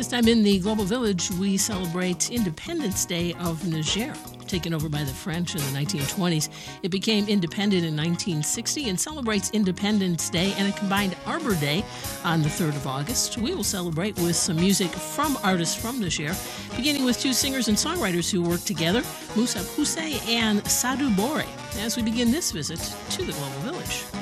This time in the Global Village, we celebrate Independence Day of Niger. Taken over by the French in the 1920s, it became independent in 1960 and celebrates Independence Day and a combined Arbor Day on the 3rd of August. We will celebrate with some music from artists from Niger, beginning with two singers and songwriters who work together, Moussa Poussey and Sadou Bore, as we begin this visit to the Global Village.